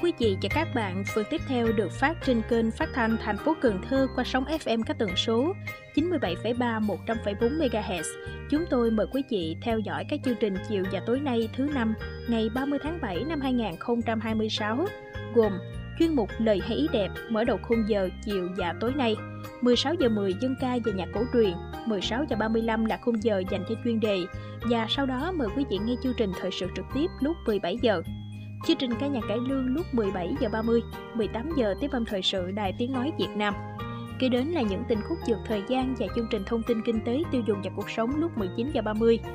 quý vị và các bạn, phần tiếp theo được phát trên kênh phát thanh thành phố Cần Thơ qua sóng FM các tần số 97,3, 100,4 MHz. Chúng tôi mời quý vị theo dõi các chương trình chiều và tối nay thứ Năm, ngày 30 tháng 7 năm 2026, gồm chuyên mục Lời hay ý đẹp mở đầu khung giờ chiều và tối nay, 16 giờ 10 dân ca và nhạc cổ truyền, 16 giờ 35 là khung giờ dành cho chuyên đề, và sau đó mời quý vị nghe chương trình thời sự trực tiếp lúc 17 giờ. Chương trình ca nhạc cải lương lúc 17 giờ 30, 18 giờ tiếp âm thời sự Đài Tiếng nói Việt Nam. Kế đến là những tình khúc vượt thời gian và chương trình thông tin kinh tế tiêu dùng và cuộc sống lúc 19 giờ 30,